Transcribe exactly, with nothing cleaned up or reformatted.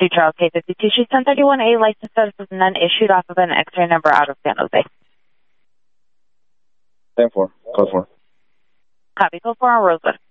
to Charles K fifty-two, she's ten thirty-one A, license status is none, issued off of an X-ray number out of San Jose. ten four, code four. Copy, code four on Rosewood.